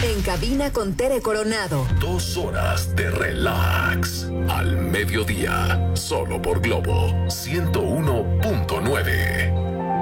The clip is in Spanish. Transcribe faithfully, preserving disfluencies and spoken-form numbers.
En cabina con Tere Coronado. Dos horas de relax. Al mediodía. Solo por Globo ciento uno punto nueve.